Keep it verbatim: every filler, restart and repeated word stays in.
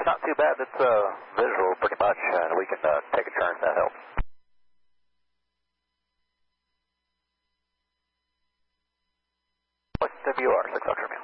It's not too bad. It's uh, visual pretty much, and we can uh, take a turn if that helps. W R, six October.